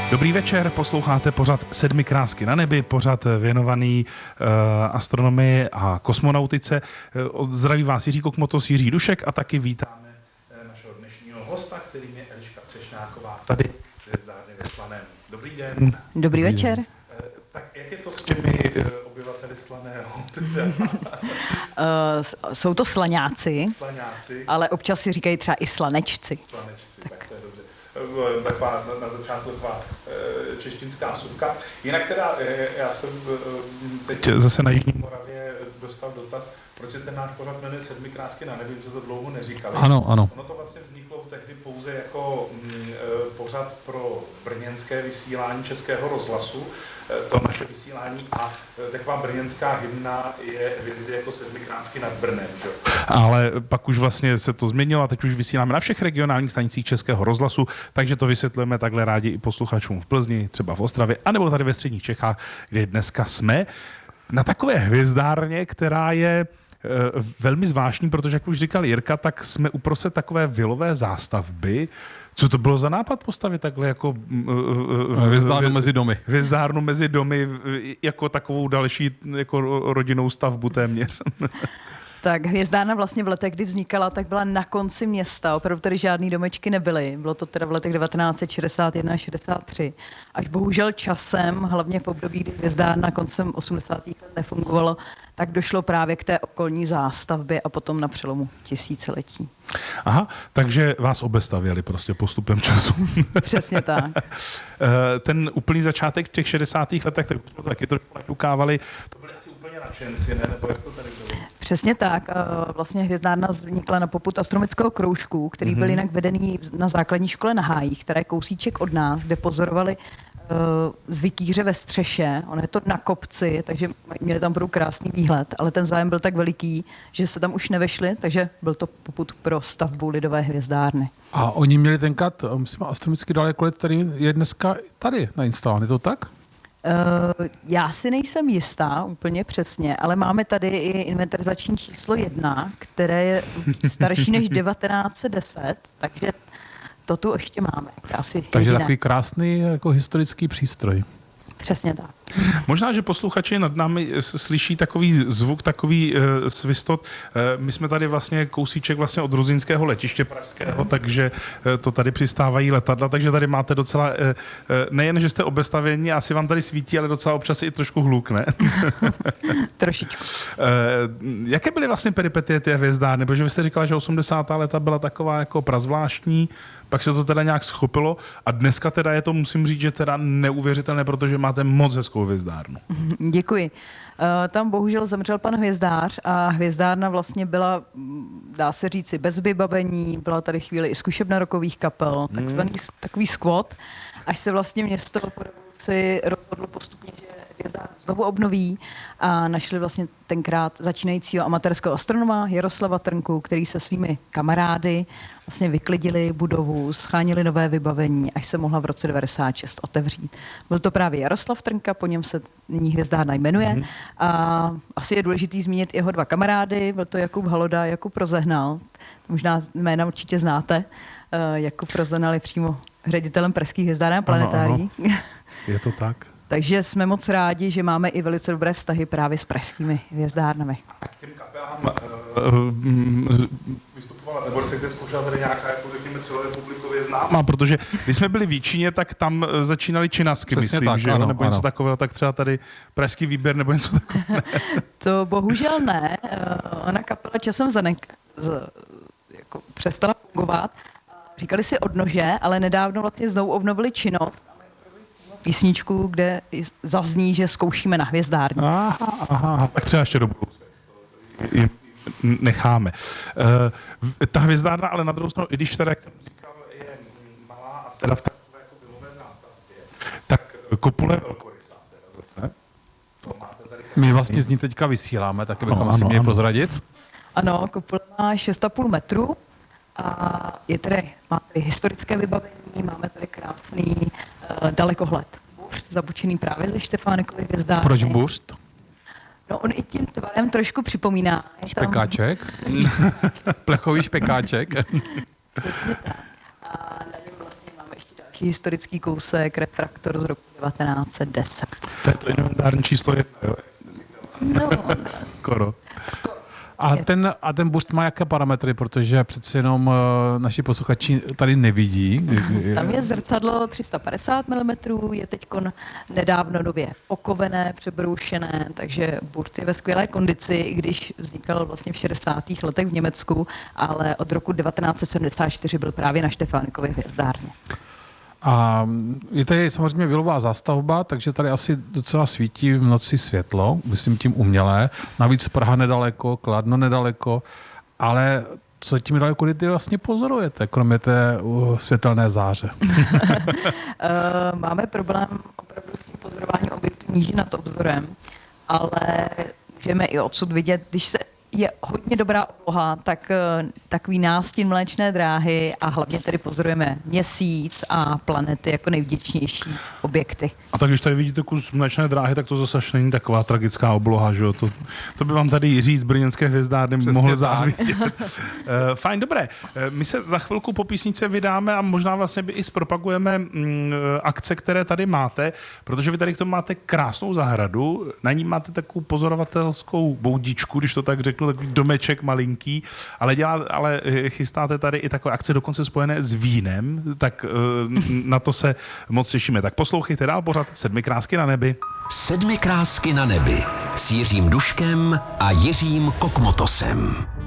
Dobrý večer, posloucháte pořad Sedmi krásky na nebi, pořad věnovaný astronomii a kosmonautice. Zdraví vás Jiří Kokmotos, Jiří Dušek a taky vítáme našeho dnešního hosta, kterým je Eliška Třešnáková, tady v Hvězdárně ve Slaném. Dobrý den. Dobrý večer. Tak jak je to s těmi obyvateli Slaného? Jsou to slaňáci, Slaňáci. ale občas si říkají třeba i slanečci. Slanečci, tak to je dobře. Taková na začátku taková češtinská vsuvka. Jinak teda, já jsem teď zase na Jižní Moravě dostal dotaz, proč se ten náš pořad jmenuje Sedmi krásky na nebi, že to dlouho neříkali. Ano. Ono to vlastně vzniklo tehdy pouze jako pořad pro brněnské vysílání Českého rozhlasu, to naše vysílání, a taková brněnská hymna je Hvězdy jako sedmi krásky nad Brnem. Že? Ale pak už vlastně se to změnilo a teď už vysíláme na všech regionálních stanicích Českého rozhlasu, takže to vysvětlujeme takhle rádi i posluchačům v Plzni, třeba v Ostravě, anebo tady ve středních Čechách, kde dneska jsme na takové hvězdárně, která je velmi zvláštní, protože, jak už říkal Jirka, tak jsme uprostřed takové vilové zástavby. Co to bylo za nápad postavit takhle jako hvězdárnu mezi domy? Hvězdárnu mezi domy jako takovou další jako rodinnou stavbu téměř. Tak hvězdárna vlastně v letech, kdy vznikala, tak byla na konci města. Opravdu tady žádný domečky nebyly. Bylo to teda v letech 1961 a 63. Až bohužel časem, hlavně v období, kdy hvězdárna koncem 80. let nefungovalo, tak došlo právě k té okolní zástavbě a potom na přelomu tisíciletí. Aha, takže vás obestavěli prostě postupem času. Přesně tak. Ten úplný začátek v těch 60. letech, tak jsme to taky trošku naťukávali, to byli asi úplně nadšenci, ne? Nebo jak to tady bylo? Přesně tak. Vlastně hvězdárna vznikla na popud astronomického kroužku, který byl jinak vedený na základní škole na Hájích, která je kousíček od nás, kde pozorovali zvykýře ve střeše. Ono je to na kopci, takže měli tam krásný výhled, ale ten zájem byl tak veliký, že se tam už nevešli, takže byl to popud pro stavbu lidové hvězdárny. A oni měli tenkrát, myslím, astronomický dalekolet, který je dneska tady nainstalován, je to tak? Já si nejsem jistá úplně přesně, ale máme tady i inventarizační číslo 1, které je starší než 1910, takže to tu ještě máme. Takže takový krásný jako historický přístroj. Přesně tak. Možná, že posluchači nad námi slyší takový zvuk, takový svistot. My jsme tady vlastně kousíček vlastně od Ruzyňského letiště pražského, takže to tady přistávají letadla, takže tady máte docela, nejen, že jste obestavěni, asi vám tady svítí, ale docela občas i trošku hluk, ne? Trošičku. Jaké byly vlastně peripetie té hvězdárny? Protože vy jste říkala, že 80. léta byla taková jako prazvláštní, pak se to teda nějak schopilo a dneska teda je to, musím říct, že teda neuvěřitelné, protože máte moc hezkou hvězdárnu. Děkuji. Tam bohužel zemřel pan hvězdář a hvězdárna vlastně byla, dá se říci, bez vybavení, byla tady chvíli i zkušebna rockových kapel, takzvaný takový squat, až se vlastně město po revoluci rozhodlo postupně, že hvězdárnu znovu obnoví a našli vlastně tenkrát začínajícího amatérského astronoma Jaroslava Trnku, který se svými kamarády vlastně vyklidili budovu, schánili nové vybavení, až se mohla v roce 96 otevřít. Byl to právě Jaroslav Trnka, po něm se nyní hvězdárna jmenuje. A asi je důležitý zmínit jeho dva kamarády, byl to Jakub Haloda a Jakub Rozehnal. Možná jména určitě znáte. Jakub Rozehnal je přímo ředitelem pražských hvězdáren a planetárií. Je to tak. Takže jsme moc rádi, že máme i velice dobré vztahy právě s pražskými hvězdárnami. A k těm kapelám vystupovala, nebo se kde zkoušela tady nějaká, jako řekněme, celorepublikově známá, protože když jsme byli v Jíčíně, tak tam začínali činasky, myslím, tak, že ano, nebo něco takového, tak třeba tady pražský výběr nebo něco takového. To bohužel ne. Ona kapela časem jako přestala fungovat. Říkali si odnože, ale nedávno vlastně znovu obnovili činnost. Písničku, kde zazní, že zkoušíme na hvězdárně. Aha, tak třeba ještě do budoucna necháme. Ta hvězdárna, ale na druhou stranu, i když teda, jak jsem říkal, je malá a teda v takové jako bylové zástavbě, tak kopule velkorysá teda zase. To máte tady. My vlastně z ní teďka vysíláme, tak bychom asi měli prozradit. Ano, kopule má 6,5 metru a má tady historické vybavení, máme tady krásný dalekohled. Buřt zabučený právě ze Štefánikovy hvězdárny. Proč buřt? No on i tím tvarem trošku připomíná. Špekáček? Plechový špekáček? Přesně tak. A na něm vlastně máme ještě další taky historický kousek, refraktor z roku 1910. To je to inventární číslo 1, jo? No, Skoro. A ten boost má jaké parametry, protože přeci jenom naši posluchači tady nevidí. tam je zrcadlo 350 mm, je teď nedávno nově okovené, přebroušené, takže boost je ve skvělé kondici, i když vznikal vlastně v 60. letech v Německu, ale od roku 1974 byl právě na Štefánkově hvězdárně. A je tady samozřejmě vilová zástavba, takže tady asi docela svítí v noci světlo, myslím tím umělé. Navíc Praha nedaleko, Kladno nedaleko, ale co tím daleko kdy ty vlastně pozorujete, kromě té světelné záře? Máme problém opravdu s tím pozorováním objektů nížin nad obzorem, ale můžeme i odsud vidět, když se je hodně dobrá obloha, tak takový nástin Mléčné dráhy a hlavně tedy pozorujeme Měsíc a planety jako nejvděčnější objekty. A tak když tady vidíte kus Mléčné dráhy, tak to zase není taková tragická obloha, že jo? To by vám tady Jiří z brněnské hvězdárny mohl závidět. Fajn, dobré. My se za chvilku po písnice vydáme a možná vlastně by i zpropagujeme akce, které tady máte, protože vy tady k tomu máte krásnou zahradu, na ní máte takovou pozorovatelskou boudičku, když to tak řeknu, takový domeček malinký, ale chystáte tady i takové akce dokonce spojené s vínem, tak na to se moc těšíme. Tak poslouchejte dál pořád Sedmi krásky na nebi. Sedmi krásky na nebi s Jiřím Duškem a Jiřím Kokmotosem.